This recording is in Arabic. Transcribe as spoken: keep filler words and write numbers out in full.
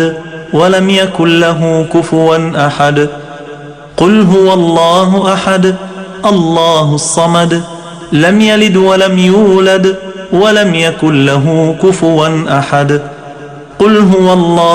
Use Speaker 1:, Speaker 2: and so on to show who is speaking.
Speaker 1: ولم يكن له كفوا أحد. قل هو الله أحد الله الصمد لم يلد ولم يولد ولم يكن له كفوا أحد. قل هو الله